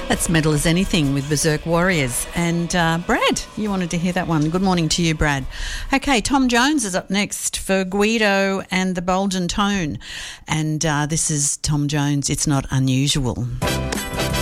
That's Metal as Anything with Berserk Warriors. And Brad, you wanted to hear that one. Good morning to you, Brad. Okay, Tom Jones is up next for Guido and the Bulgin Tone. And this is Tom Jones, It's Not Unusual.